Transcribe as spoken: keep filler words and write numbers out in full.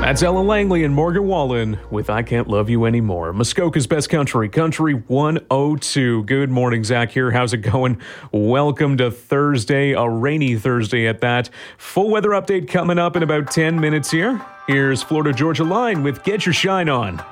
That's Ellen Langley and Morgan Wallen with I Can't Love You Anymore. Muskoka's Best Country, Country one oh two. Good morning, Zach here. How's it going? Welcome to Thursday, a rainy Thursday at that. Full weather update coming up in about ten minutes here. Here's Florida Georgia Line with Get Your Shine On.